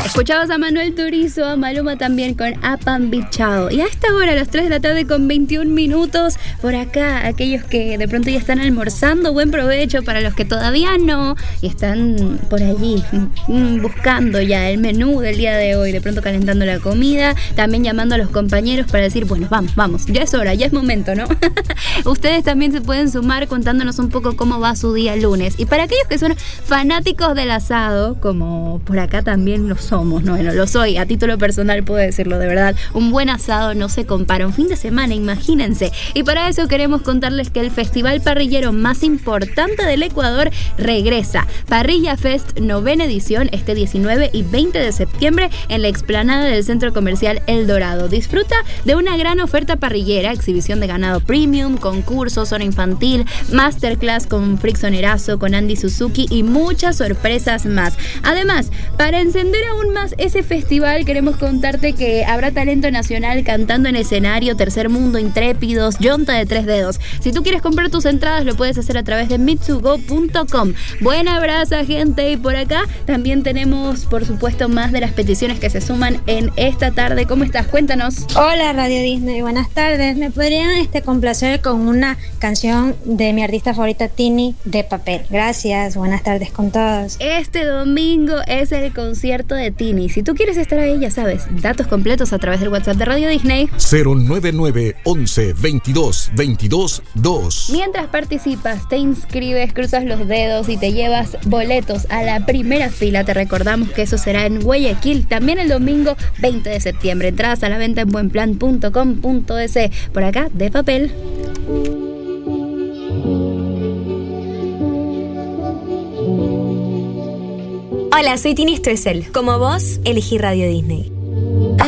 Escuchabas a Manuel Turizo, a Maluma también con Apambichao. Y a esta hora, a las 3 de la tarde con 21 minutos, por acá, aquellos que de pronto ya están almorzando, buen provecho para los que todavía no, y están por allí buscando ya el menú del día de hoy, de pronto calentando la comida, también llamando a los compañeros para decir, bueno, vamos, ya es hora, ya es momento, ¿no? Ustedes también se pueden sumar contándonos un poco cómo va su día lunes. Y para aquellos que son fanáticos del asado, como por acá también lo somos, ¿no? Bueno, lo soy, a título personal puedo decirlo, de verdad, un buen asado no se compara, un fin de semana, imagínense. Y para eso queremos contarles que el festival parrillero más importante del Ecuador regresa. Parrilla Fest 9ª edición este 19 y 20 de septiembre en la explanada del Centro Comercial El Dorado. Disfruta de una gran oferta parrillera, exhibición de ganado premium, concursos, zona infantil, masterclass con Frickson Erazo, con Andy Suzuki y muchas sorpresas más. Además, para encender aún más ese festival, queremos contarte que habrá talento nacional cantando en escenario, Tercer Mundo, Intrépidos, Yonta de Tres Dedos. Si tú quieres comprar tus entradas, lo puedes hacer a través de mitsugo.com. Buena abraza, gente. Y por acá también tenemos, por supuesto, más de las peticiones que se suman en esta tarde. ¿Cómo estás? Cuéntanos. Hola, Radio Disney. Buenas tardes. ¿Me podrían complacer con una canción de mi artista favorita, Tini, de Papel? Gracias. Buenas tardes con todos. Este domingo es el concierto de Tini. Si tú quieres estar ahí, ya sabes, datos completos a través del WhatsApp de Radio Disney. 099 11 22 22 2. Mientras participas, te inscribes, cruzas los dedos y te llevas boletos a la primera fila. Te recordamos que eso será en Guayaquil, también el domingo 20 de septiembre. Entradas a la venta en buenplan.com.es. Por acá, de Papel. Hola, soy Tini Stoessel. Como vos, elegí Radio Disney.